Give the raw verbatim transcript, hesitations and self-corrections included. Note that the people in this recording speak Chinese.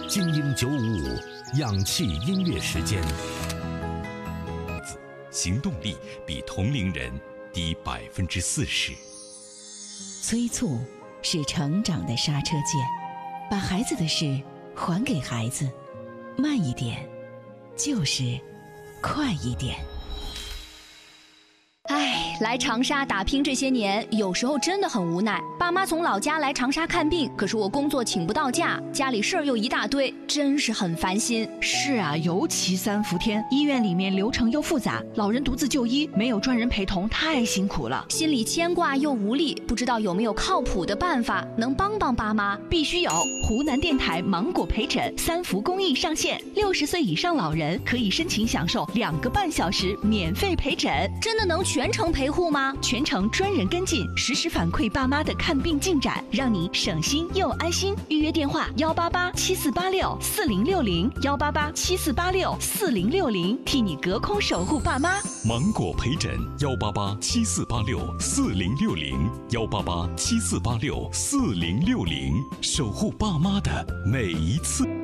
精英九五五氧气音乐时间。 行动力比同龄人低百分之四十。 催促是成长的刹车键，把孩子的事还给孩子，慢一点，就是快一点。 唉，来长沙打拼这些年，有时候真的很无奈。爸妈从老家来长沙看病，可是我工作请不到假，家里事儿又一大堆，真是很烦心。 是啊，尤其三伏天，医院里面流程又复杂，老人独自就医，没有专人陪同，太辛苦了， 心里牵挂又无力，不知道有没有靠谱的办法能帮帮爸妈？ 必须有！湖南电台芒果陪诊三伏公益上线，六十岁以上老人可以申请享受两个半小时免费陪诊， 真的能全程陪护吗？ 全程专人跟进，实时反馈爸妈的看病进展，让你省心又安心。预约电话：幺八八七四八六四零六零，幺八八七四八六四零六零，替你隔空守护爸妈。 芒果陪诊幺八八七四八六四零六零，幺八八七四八六四零六零，守护爸妈的每一次。